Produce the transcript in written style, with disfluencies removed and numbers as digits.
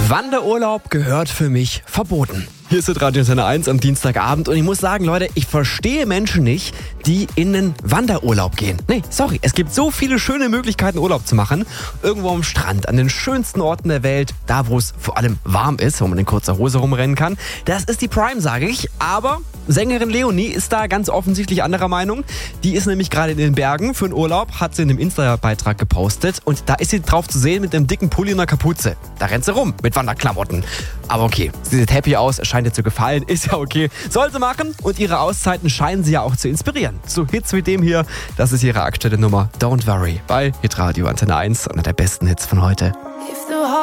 Wanderurlaub gehört für mich verboten. Hier ist Radio Antenne 1 am Dienstagabend und ich muss sagen, Leute, ich verstehe Menschen nicht, die in einen Wanderurlaub gehen. Nee, sorry, es gibt so viele schöne Möglichkeiten, Urlaub zu machen. Irgendwo am Strand, an den schönsten Orten der Welt, da wo es vor allem warm ist, wo man in kurzer Hose rumrennen kann. Das ist die Prime, sage ich, aber Sängerin Leonie ist da ganz offensichtlich anderer Meinung. Die ist nämlich gerade in den Bergen für einen Urlaub, hat sie in einem Insta-Beitrag gepostet und da ist sie drauf zu sehen mit einem dicken Pulli und einer Kapuze. Da rennt sie rum mit Wanderklamotten. Aber okay, sie sieht happy aus, es scheint ihr zu gefallen, ist ja okay. Soll sie machen und ihre Auszeiten scheinen sie ja auch zu inspirieren. So Hits wie dem hier, das ist ihre aktuelle Nummer Don't Worry bei Hitradio Antenne 1, einer der besten Hits von heute. If